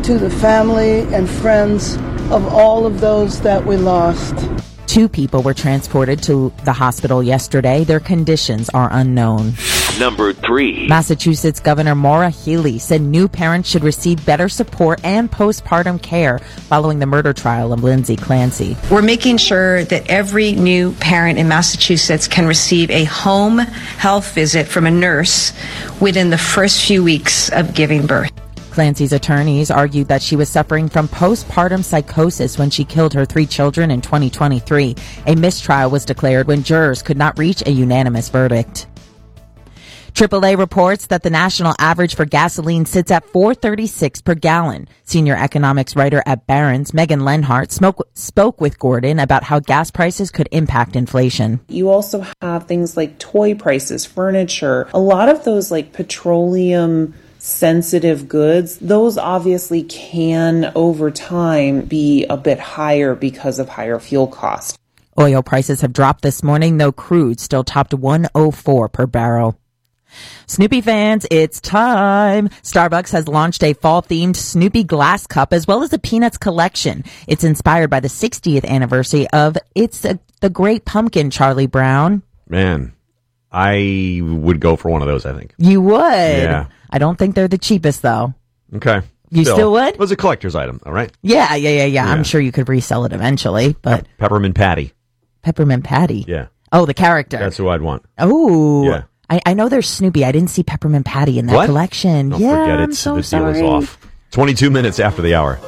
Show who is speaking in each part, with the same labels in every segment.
Speaker 1: to the family and friends of all of those that we lost.
Speaker 2: 2 people were transported to the hospital yesterday. Their conditions are unknown.
Speaker 3: Number 3.
Speaker 2: Massachusetts Governor Maura Healey said new parents should receive better support and postpartum care following the murder trial of Lindsay Clancy.
Speaker 4: We're making sure that every new parent in Massachusetts can receive a home health visit from a nurse within the first few weeks of giving birth.
Speaker 2: Clancy's attorneys argued that she was suffering from postpartum psychosis when she killed her 3 children in 2023. A mistrial was declared when jurors could not reach a unanimous verdict. AAA reports that the national average for gasoline sits at $4.36 per gallon. Senior economics writer at Barron's, Megan Lenhart, spoke with Gordon about how gas prices could impact inflation.
Speaker 5: You also have things like toy prices, furniture, a lot of those like petroleum sensitive goods, those obviously can over time be a bit higher because of higher fuel costs.
Speaker 2: Oil prices have dropped this morning, though crude still topped $104 per barrel. Snoopy fans, it's time. Starbucks has launched a fall-themed Snoopy glass cup as well as a Peanuts collection. It's inspired by the 60th anniversary of the Great Pumpkin, Charlie Brown.
Speaker 6: Man, I would go for one of those, I think.
Speaker 2: You would?
Speaker 6: Yeah.
Speaker 2: I don't think they're the cheapest, though.
Speaker 6: Okay.
Speaker 2: You still would?
Speaker 6: It was a collector's item, all right?
Speaker 2: Yeah. I'm sure you could resell it eventually, but...
Speaker 6: Peppermint Patty.
Speaker 2: Peppermint Patty?
Speaker 6: Yeah.
Speaker 2: Oh, the character.
Speaker 6: That's who I'd want.
Speaker 2: Oh.
Speaker 6: Yeah.
Speaker 2: I know there's Snoopy. I didn't see Peppermint Patty in that collection.
Speaker 6: Don't
Speaker 2: yeah,
Speaker 6: forget it.
Speaker 2: I'm so
Speaker 6: the
Speaker 2: sorry.
Speaker 6: deal is off. 22 minutes after the hour.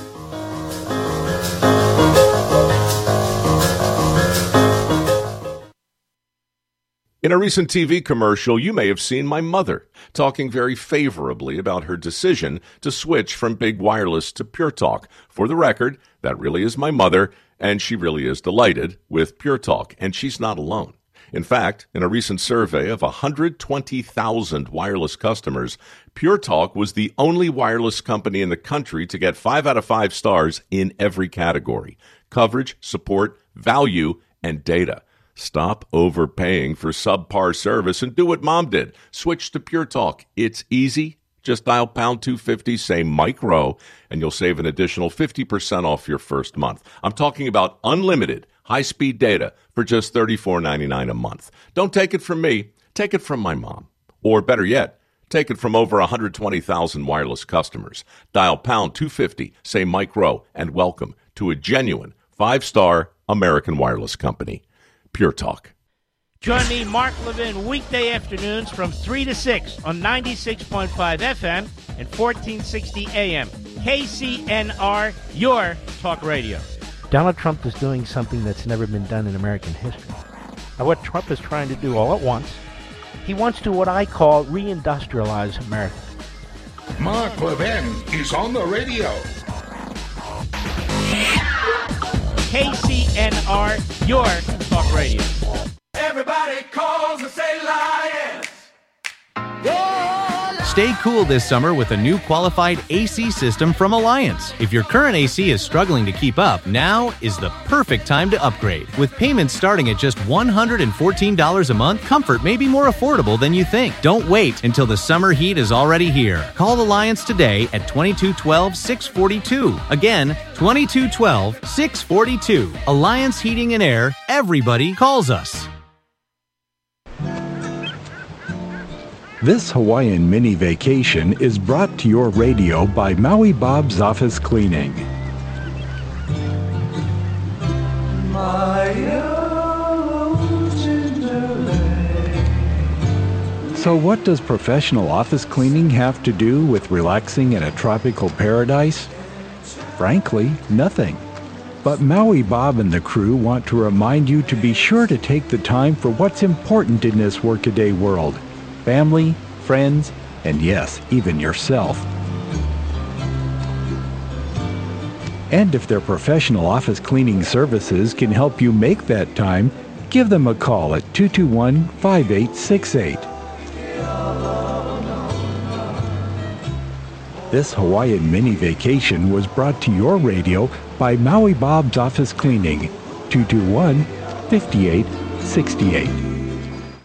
Speaker 7: In a recent TV commercial, you may have seen my mother talking very favorably about her decision to switch from Big Wireless to Pure Talk. For the record, that really is my mother, and she really is delighted with Pure Talk, and she's not alone. In fact, in a recent survey of 120,000 wireless customers, Pure Talk was the only wireless company in the country to get 5 out of 5 stars in every category: coverage, support, value, and data. Stop overpaying for subpar service and do what Mom did. Switch to Pure Talk. It's easy. Just dial pound 250, say Mike Rowe, and you'll save an additional 50% off your first month. I'm talking about unlimited high-speed data for just $34.99 a month. Don't take it from me. Take it from my mom. Or better yet, take it from over 120,000 wireless customers. Dial pound 250, say Mike Rowe, and welcome to a genuine 5-star American wireless company. Pure Talk.
Speaker 8: Join me, Mark Levin, weekday afternoons from 3 to 6 on 96.5 FM and 1460 AM. KCNR, your talk radio.
Speaker 9: Donald Trump is doing something that's never been done in American history. Now, what Trump is trying to do all at once, he wants to what I call reindustrialize America.
Speaker 10: Mark Levin is on the radio.
Speaker 8: KCNR, your talk radio.
Speaker 11: Everybody calls and say Lions.
Speaker 12: Stay cool this summer with a new qualified AC system from Alliance. If your current AC is struggling to keep up, now is the perfect time to upgrade. With payments starting at just $114 a month, comfort may be more affordable than you think. Don't wait until the summer heat is already here. Call Alliance today at 2212-642. Again, 2212-642. Alliance Heating and Air. Everybody calls us.
Speaker 13: This Hawaiian mini vacation is brought to your radio by Maui Bob's Office Cleaning. So what does professional office cleaning have to do with relaxing in a tropical paradise? Frankly, nothing. But Maui Bob and the crew want to remind you to be sure to take the time for what's important in this workaday world. Family, friends, and yes, even yourself. And if their professional office cleaning services can help you make that time, give them a call at 221-5868. This Hawaiian mini vacation was brought to your radio by Maui Bob's Office Cleaning, 221-5868.